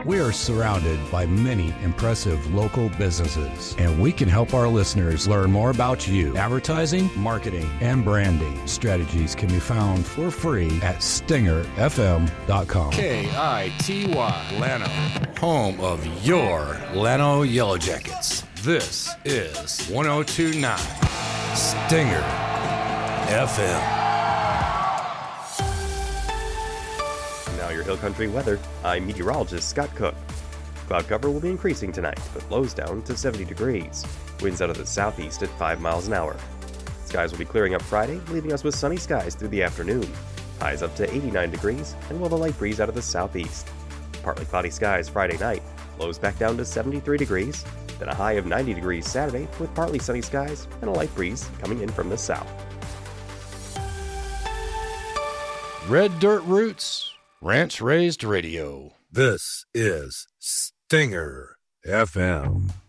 We are surrounded by many impressive local businesses, and we can help our listeners learn more about you. Advertising, marketing, and branding strategies can be found for free at stingerfm.com. KITY Llano, home of your Llano Yellow Jackets. This is 1029 Stinger FM. Now your Hill Country weather. I'm meteorologist Scott Cook. Cloud cover will be increasing tonight, with lows down to 70 degrees. Winds out of the southeast at 5 miles an hour. Skies will be clearing up Friday, leaving us with sunny skies through the afternoon. Highs up to 89 degrees, and we'll have a light breeze out of the southeast. Partly cloudy skies Friday night. Lows back down to 73 degrees. Then a high of 90 degrees Saturday, with partly sunny skies and a light breeze coming in from the south. Red Dirt Roots, Ranch Raised Radio. This is Stinger FM.